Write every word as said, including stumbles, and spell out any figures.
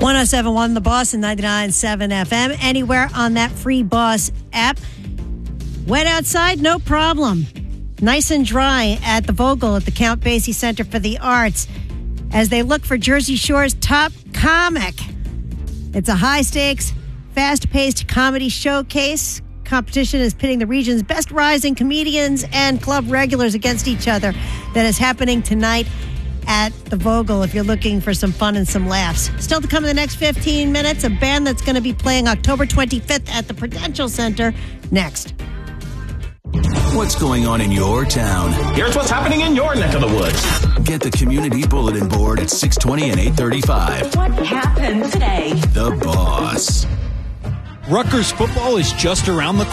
one oh seven point one The Boss and ninety-nine point seven F M. Anywhere on that free Boss app. Wet outside? No problem. Nice and dry at the Vogel at the Count Basie Center for the Arts as they look for Jersey Shore's top comic. It's a high-stakes, fast-paced comedy showcase. Competition is pitting the region's best rising comedians and club regulars against each other. That is happening tonight at the Vogel if you're looking for some fun and some laughs. Still to come in the next fifteen minutes, a band that's going to be playing October twenty-fifth at the Prudential Center next. What's going on in your town? Here's what's happening in your neck of the woods. Get the community bulletin board at six twenty and eight thirty-five. What happened today? The Boss. Rutgers football is just around the corner.